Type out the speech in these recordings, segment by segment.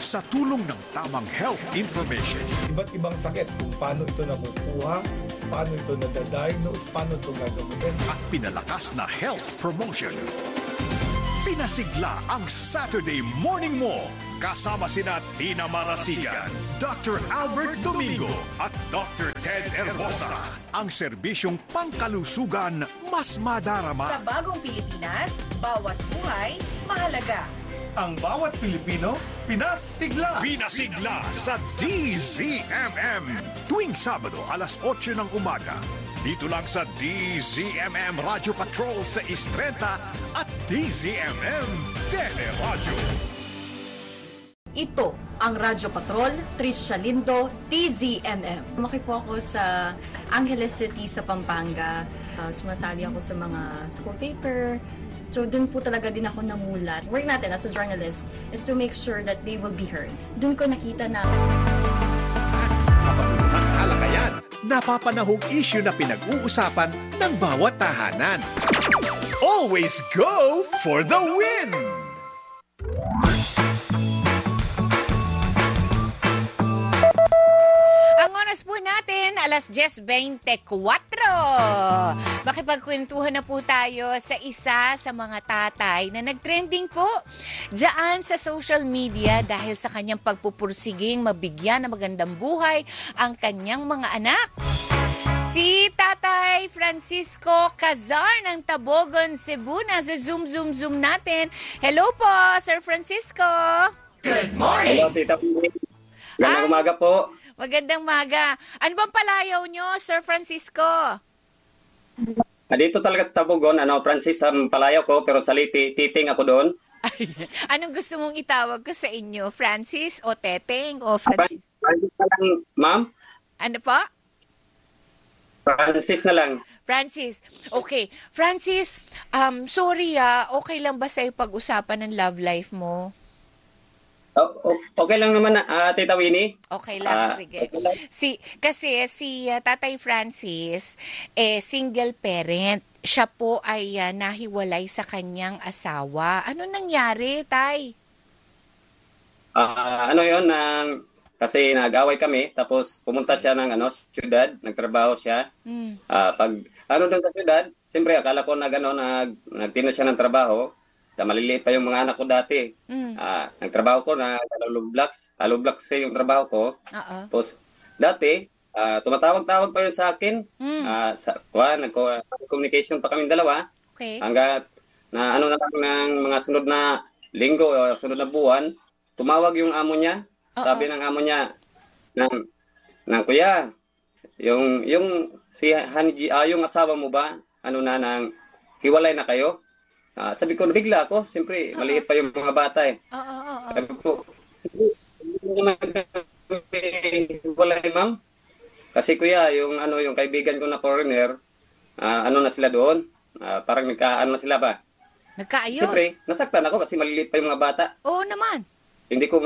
sa tulong ng tamang health information. Iba't ibang sakit kung paano ito nakukuha, paano ito nadadiagnose, paano ito gagamitin. At pinalakas na health promotion. Pinasigla ang Saturday Morning Mo kasama sina Tina Marasigan, Dr. Albert Domingo at Dr. Ted Herbosa. Ang serbisyong pangkalusugan mas madarama. Sa bagong Pilipinas, bawat buhay mahalaga. Ang bawat Pilipino, pinasigla. Pinasigla sa DZMM. Tuwing Sabado, alas 8 ng umaga. Dito lang sa DZMM Radio Patrol sa Istrenta at DZMM Teleradyo. Ito ang Radyo Patrol, Tricia Lindo, DZMM. Lumaki po ako sa Angeles City sa Pampanga. Sumasali ako sa mga school paper. So, dun po talaga din ako namulat. Work natin as a journalist is to make sure that they will be heard. Dun ko nakita na Kapabulutan halakayan, napapanahong issue na pinag-uusapan ng bawat tahanan. Always go for the win! Ang oras po natin, alas 10:24. Makipagkwentuhan na po tayo sa isa sa mga tatay na nagtrending po dyan sa social media dahil sa kanyang pagpupursiging mabigyan ng magandang buhay ang kanyang mga anak. Si Tatay Francisco Cazar ng Tabogon, Cebu. Nasa Zoom natin. Hello po, Sir Francisco. Good morning! Hello, Tita. Magandang umaga po. Magandang maga. Ano bang palayaw nyo, Sir Francisco? Dito talaga sa Tabogon, Francis ang palayaw ko, pero sa titing ako doon. Anong gusto mong itawag ko sa inyo? Francis o Teteng o Francis? Francis na lang, ma'am. Ano po? Francis na lang. Francis. Okay. Francis, sorry okay lang ba sa'yo pag-usapan ng love life mo? Okay lang naman, Tita Winnie. Okay lang, sige. Okay lang. Kasi si Tatay Francis, single parent. Siya po ay nahiwalay sa kanyang asawa. Ano nangyari, Tay? Yun, kasi nag-away kami, tapos pumunta siya ng syudad, nagtrabaho siya. Pag doon sa syudad, siyempre akala ko nagtino siya ng trabaho. Maliliit pa yung mga anak ko dati. Nagtrabaho ko na hollow blocks yung trabaho ko. Tapos dati, tumatawag-tawag pa yun sa akin. Nag-communication pa kami dalawa. Okay. Hanggat na na lang ng mga sunod na linggo o sunod na buwan, tumawag yung amo niya. Sabi ng amo niya, ng kuya, yung si Hanji, yung asawa mo ba, nang hiwalay na kayo? Sabi ko, nabigla ako. Siyempre, maliit pa yung mga bata eh. Sabi ko, hindi naman hiwalay, ma'am. Kasi kuya, yung kaibigan ko na foreigner, na sila doon. Parang na sila ba? Nagkaayos? Siyempre, nasaktan ako kasi maliliit pa yung mga bata. Oo naman. Hindi ko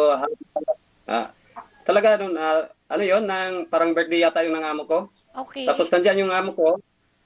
talaga noon, nang parang birthday yata yung ng amo ko. Okay. Tapos nandiyan yung amo ko.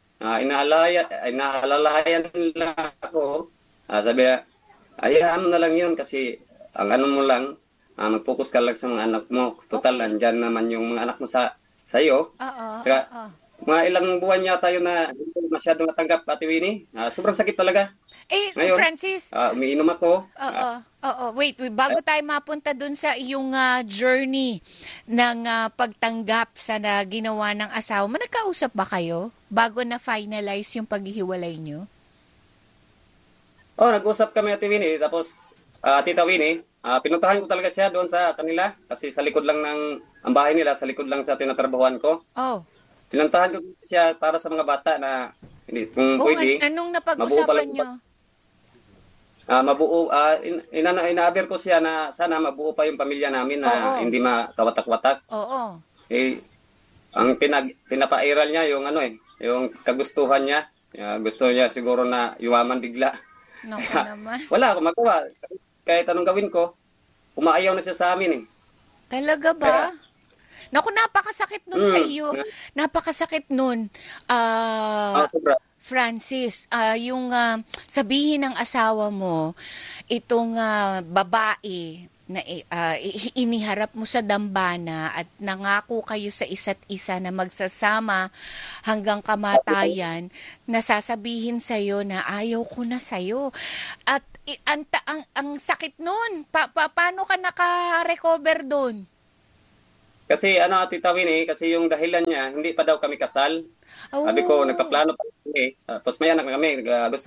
Inaalalayan lang ako. Sabi niya, hayaan mo na lang yun kasi ang mo lang, mag-focus ka lang sa mga anak mo. Total, andyan naman yung mga anak mo sa iyo. Saka, mga ilang buwan yata yun na hindi masyadong natanggap, Ate Winnie. Sobrang sakit talaga. Ngayon, Francis. umiinom ako. Wait, bago tayo mapunta dun sa iyong journey ng pagtanggap sa ginawa ng asawa mo, nagkausap ba kayo bago na finalize yung paghihiwalay nyo? Nag-usap kami, Ate Winnie. Tapos, Tita Winnie, pinuntahan ko talaga siya doon sa kanila kasi sa likod lang ang bahay nila, sa likod lang sa tinatrabahuan ko. Pinuntahan ko siya para sa mga bata na hindi, kung pwede. Anong napag-usapan nyo? Mabuo, inaaber ko siya na sana mabuo pa yung pamilya namin na hindi makawatak-watak. Ang pinapairal niya yung yung kagustuhan niya. Gusto niya siguro na yumaman bigla. Naku naman. Wala akong magawa. Kahit anong gawin ko, umaayaw na siya sa amin eh. Talaga ba? Naku, napakasakit nun sa iyo. Napakasakit nun. Sobra. Francis, yung sabihin ng asawa mo, itong babae na iniharap mo sa dambana at nangako kayo sa isa't isa na magsasama hanggang kamatayan, nasasabihin sa'yo na ayaw ko na sa'yo. At ang sakit nun. Paano ka naka-recover doon? Kasi Tita Winnie, kasi yung dahilan niya, hindi pa daw kami kasal. Oh. Sabi ko, nagpaplano pa kami. Tapos may anak na kami.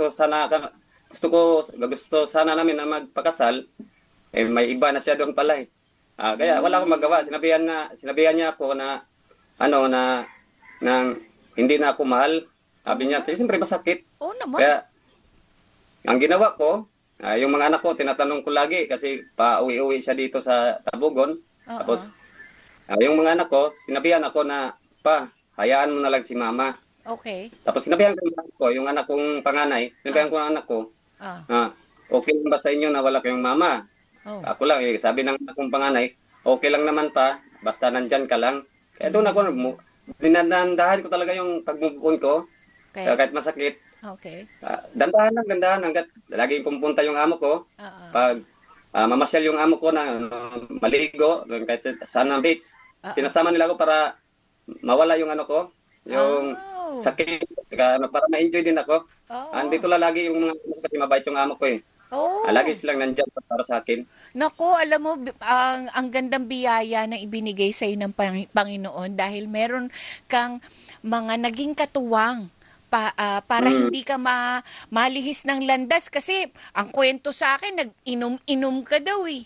Gusto sana namin na magpakasal. May iba na siya doon pala. Kaya wala akong magawa. Sinabihan niya ako na hindi na ako mahal. Sabi niya, siyempre masakit. Oo naman. Kaya ang ginawa ko, yung mga anak ko, tinatanong ko lagi kasi pa-uwi-uwi siya dito sa Tabugon. Uh-oh. Tapos yung mga anak ko, sinabihan ako na, hayaan mo na lang si mama. Okay. Tapos sinabihan ko yung anak kong panganay, sinabihan ko ang anak ko, okay lang ba sa inyo na wala kayong mama? Oh. Ako lang, sabi ng anak kong panganay, okay lang naman pa, basta nandyan ka lang. Kaya doon ako, dinandahan ko talaga yung pag-move on ko, Okay. kahit masakit. Okay. Dandahan hanggat laging pumunta yung amo ko. Pag mamasyal yung amo ko na maligo, kahit sa beach, sinasama nila ako para mawala yung yung sakit, para ma-enjoy din ako. Andito lang lagi yung mga kasi mabait yung amo ko eh. Lagi silang nandyan para sa akin. Naku, alam mo, ang gandang biyaya na ibinigay sa iyo ng Panginoon dahil meron kang mga naging katuwang para hindi ka malihis ng landas kasi ang kwento sa akin, nag-inom ka daw eh.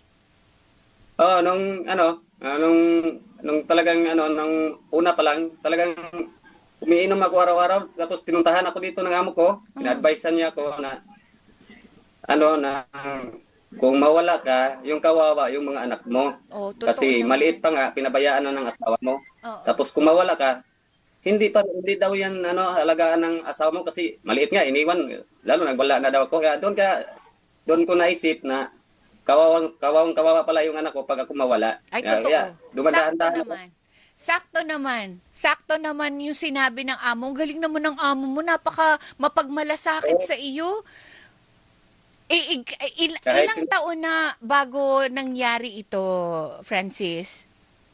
Nung talagang nung una pa lang, talagang umiinom ako araw-araw, tapos pinuntahan ako dito ng amo ko, ina-advisean niya ako na kung mawala ka, yung kawawa yung mga anak mo. Kasi maliit pa nga, pinabayaan na ng asawa mo. Tapos kung mawala ka, hindi daw yan alagaan ng asawa mo kasi maliit nga, iniwan. Lalo nagwala na daw ako. Kaya doon ko naisip na kawawa pala yung anak ko pag ako mawala. Ay, totoo. Kaya dumadaan-daan. Sakto naman yung sinabi ng amo. Galing naman ng amo mo. Napaka mapagmalasakit sa iyo. Ilang taon na bago nangyari ito, Francis?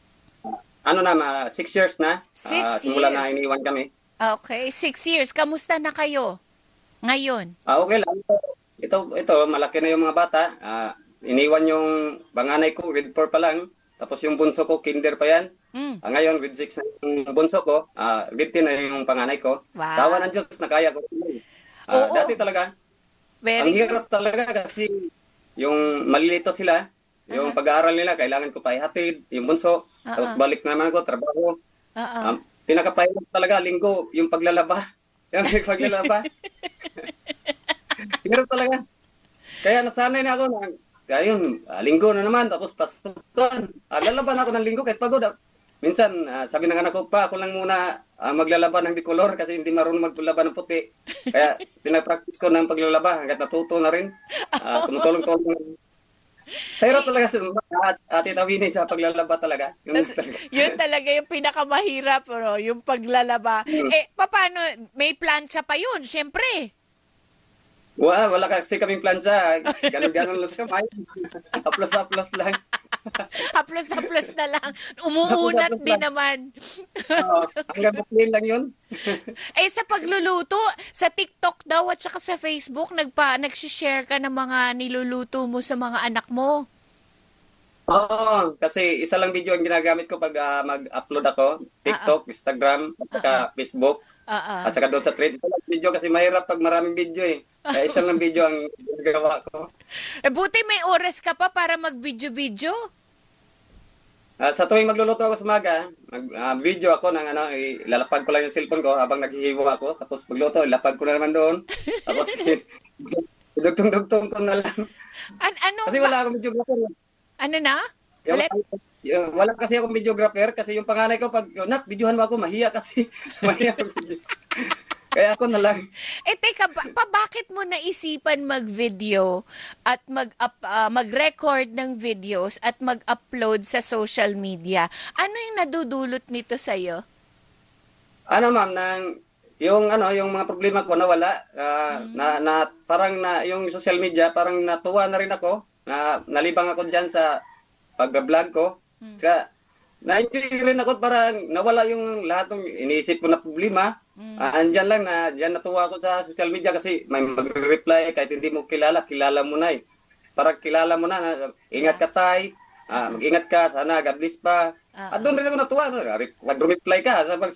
6 years na. 6 Simula years. na iniwan kami. Okay, 6 years. Kamusta na kayo ngayon? Okay lang. Ito, malaki na yung mga bata. Iniwan yung panganay ko, grade 4 pa lang. Tapos yung bunso ko, kinder pa yan. Ngayon, grade 6 na yung bunso ko. Grade 10 na yung panganay ko. Wow. Tawa ng Diyos na kaya ko. Dati talaga. Ang hirap talaga kasi yung malilito sila. Yung pag-aaral nila, kailangan ko pa ihatid. Yung bunso. Tapos balik naman ako, trabaho. Pinakapahirap talaga, linggo, yung paglalaba. Yung paglalaba. Hirap talaga. Kaya nasanay na ako na, linggo na naman, tapos pasukan. Lalaban ako ng linggo kahit pagod. Minsan, sabi ng anak ko, ako lang muna maglalaba ng dikolor kasi hindi marunong maglaba ng puti. Kaya pinapractice ko ng paglalaba hanggat natuto na rin. Tumutulong-tulong. Hirap talaga Ate Tawini sa paglalaba talaga. Yun talaga yung pinakamahirap, yung paglalaba. Paano? May plancha pa yun, syempre. Wala kasi kaming plancha. Ganon-ganon lang sa kamay. Haplos-haplos lang. Haplos-haplos na lang. Umuunat din naman. Hanggang buklin lang yun. Sa pagluluto, sa TikTok daw at saka sa Facebook, nagsishare ka ng mga niluluto mo sa mga anak mo. Oo, kasi isa lang video ang ginagamit ko pag mag-upload ako. TikTok, Instagram, at saka Facebook. At saka doon sa thread. Isa lang video kasi mahirap pag maraming video eh. Kaya isa lang video ang ginagawa ko. Buti may oras ka pa para mag-video-video. Sa tuwing magluluto ako sa umaga, video ako ng ilalapag ko lang yung cellphone ko habang naghihiwa ako. Tapos magluto, ilapag ko na naman doon. Tapos dugtong-dugtong ko na lang. Kasi wala akong videographer. Ano na? Wala kasi akong videographer kasi yung panganay ko pag, videohan mo ako, mahiya kasi. Mahiya ako video. Kaya ako na lang. Teka, bakit mo naisipan mag-video at mag-record ng videos at mag-upload sa social media? Ano yung nadudulot nito sa'yo? Ma'am, yung mga problema ko nawala. Parang yung social media, parang natuwa na rin ako. Nalibang ako dyan sa pag-vlog ko. Kaya, na-enjoy rin ako para nawala yung lahat ng iniisip ko na problema. Andyan lang na, dyan natuwa ako sa social media kasi may magre-reply kahit hindi mo kilala mo na eh. Para kilala mo na ingat ka tay, mag-ingat ka, sana God bless pa. At doon rin ako natuwa, mag-reply ka.